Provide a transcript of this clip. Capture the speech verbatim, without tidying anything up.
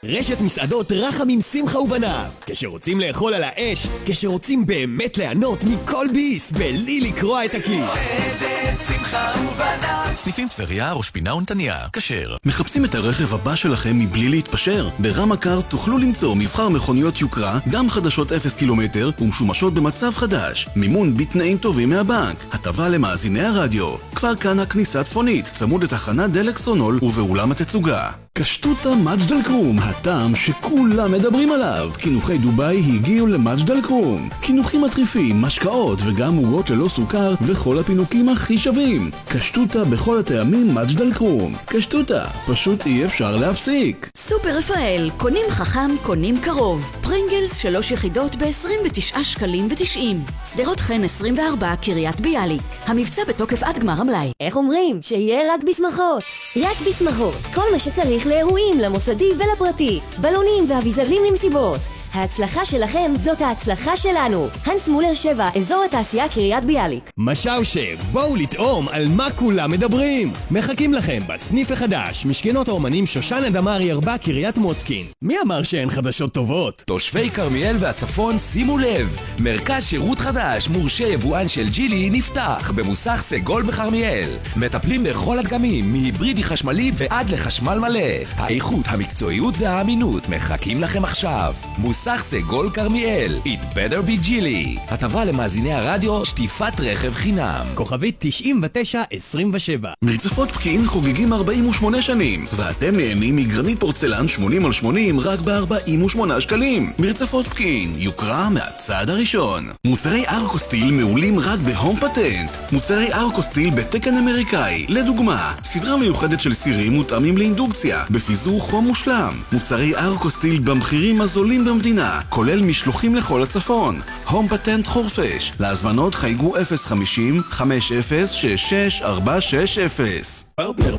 רשת מסעדות רחמים שמחה ובניו. כשרוצים לאכול על האש, כשרוצים באמת ליהנות מכל ביס, בלי לקרוע את הכיס. מסעדת שמחה ובניו. סניפים טבריה, ראש פינה ונתניה. כשר. מחפשים את הרכב הבא שלכם מבלי להתפשר? ברמקר תוכלו למצוא מבחר מכוניות יוקרה, גם חדשות אפס קילומטר ומשומשות במצב חדש. מימון בתנאים טובים מהבנק. הטבה למאזיני הרדיו. כבר כאן הכניסה צפונית, צמוד לתחנת דלק סונול ובאולם התצוגה. קשטוטה מג'דל קרום, הטעם שכולם מדברים עליו. קינוחי דוביי הגיעו למג'דל קרום. קינוחים מטריפים, משקאות וגם עוגות ללא סוכר וכל הפינוקים הכי שווים. קשטוטה בכל הטעמים מג'דל קרום. קשטוטה, פשוט אי אפשר להפסיק. סופר רפאל, קונים חכם, קונים קרוב. פרינגלס שלוש יחידות ב-עשרים ותשעה שקלים ותשעים. סדרות חן עשרים וארבע, קריית ביאליק. המבצע בתוקף עד גמר המלאי. איך אומרים? שיהיה רק בשמחות. רק בשמחות. כל מה שצריך לאירועים, למוסדי ולפרטי. בלונים ואביזרים למסיבות. ההצלחה שלכם זאת ההצלחה שלנו. הנס מולר שבע, אזור התעשייה קריית ביאליק. משאושה, בואו לטעום על מה כולם מדברים. מחכים לכם בסניף החדש, משכנות האומנים שושנה דמארי ארבע קריית מוצקין. מי אמר שאין חדשות טובות? תושבי כרמיאל והצפון, שימו לב, מרכז שירות חדש מורשה יבואן של ג'ילי נפתח במוסך סגול בכרמיאל. מטפלים בכל הדגמים, מהיברידי חשמלי ועד לחשמל מלא. האיכות, המקצועיות והאמינות מחכים לכם עכשיו. מוסך סגול כרמיאל, It better be ג'ילי. הטבה למאזיני הרדיו, שטיפת רכב חינם. כוכבית תשעים ותשע עשרים ושבע. מרצפות פקיעין חוגגים ארבעים ושמונה שנים, ואתם נהנים מגרנית פורצלן שמונים על שמונים רק ב-ארבעים ושמונה שקלים. מרצפות פקיעין, יוקרה מהצעד הראשון. מוצרי ארקוסטיל מעולים רק בהום פטנט. מוצרי ארקוסטיל בתקן אמריקאי, לדוגמה, סדרה מיוחדת של סירים מותאמים לאינדוקציה, בפיזור חום מושלם. מוצרי ארקוסטיל במחירים הזולים במדינה, כולל משלוחים לכל הצפון. הום פטנט חורפש. להזמנות חייגו אפס חמישים חמש אפס שש שש ארבע שש אפס. פרטנר